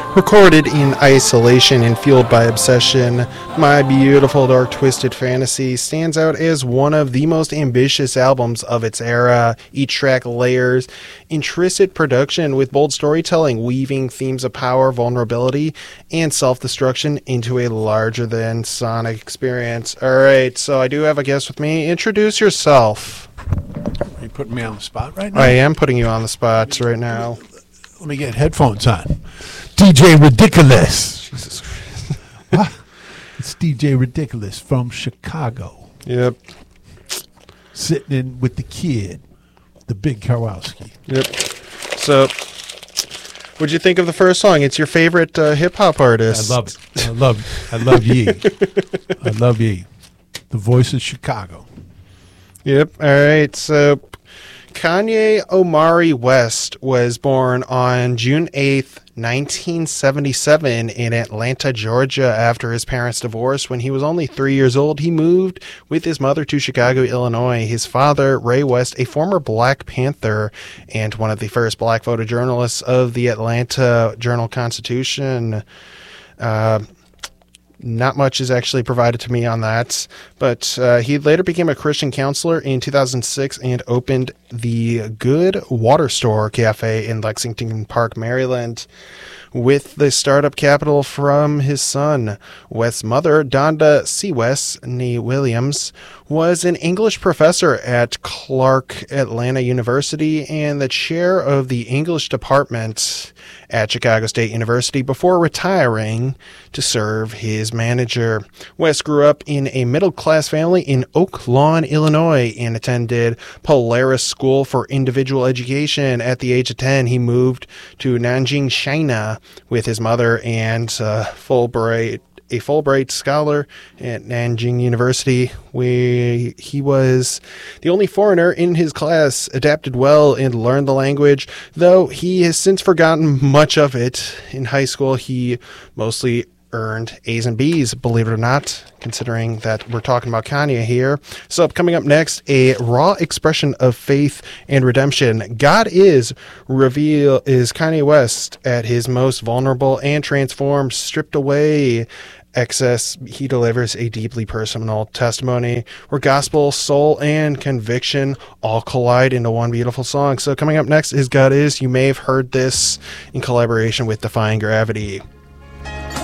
Recorded in isolation and fueled by obsession, My Beautiful Dark Twisted Fantasy stands out as one of the most ambitious albums of its era. Each track layers intrinsic production with bold storytelling, weaving themes of power, vulnerability, and self-destruction into a larger-than sonic experience. Alright, so I do have a guest with me. Introduce yourself. Are you putting me on the spot right now? I am putting you on the spot right now. Let me get headphones on. DJ Ridiculous. Jesus Christ. It's DJ Ridiculous from Chicago. Yep. Sitting in with the kid, the big Karwowski. Yep. So, what'd you think of the first song? It's your favorite hip-hop artist. I love it. I love Ye. I love Ye. The voice of Chicago. Yep. All right. So, Kanye Omari West was born on June 8th, 1977 in Atlanta, Georgia. After his parents divorced when he was only 3 years old, he moved with his mother to Chicago, Illinois. His father, Ray West, a former Black Panther and one of the first black photojournalists of the Atlanta Journal-Constitution. Not much is actually provided to me on that, but he later became a Christian counselor in 2006 and opened the Good Water Store Cafe in Lexington Park, Maryland, with the startup capital from his son. West's mother, Donda C. West, nee Williams, was an English professor at Clark Atlanta University and the chair of the English department at Chicago State University before retiring to serve his manager. West grew up in a middle-class family in Oak Lawn, Illinois, and attended Polaris School for Individual Education. At the age of 10, he moved to Nanjing, China, with his mother and a Fulbright scholar at Nanjing University, where he was the only foreigner in his class, adapted well and learned the language, though he has since forgotten much of it. In high school, he mostly earned A's and B's, believe it or not, considering that we're talking about Kanye here. So coming up next, a raw expression of faith and redemption. God is Kanye West at his most vulnerable and transformed, stripped away excess. He delivers a deeply personal testimony where gospel, soul, and conviction all collide into one beautiful song. So coming up next is God Is. You may have heard this in collaboration with Defying Gravity.